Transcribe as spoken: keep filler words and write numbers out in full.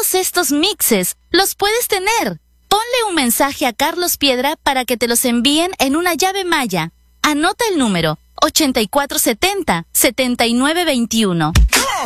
Todos estos mixes los puedes tener. Ponle un mensaje a Carlos Piedra para que te los envíen en una llave Maya. Anota el número ochenta y cuatro setenta, setenta y nueve veintiuno.